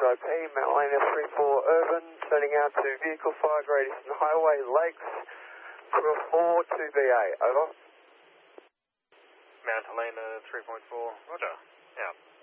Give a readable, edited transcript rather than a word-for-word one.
SIP, Mount Helena 34 Urban, turning out to vehicle fire Great Eastern Highway, Lakes, crew 4 2BA, over. Mount Helena 3.4, roger, out.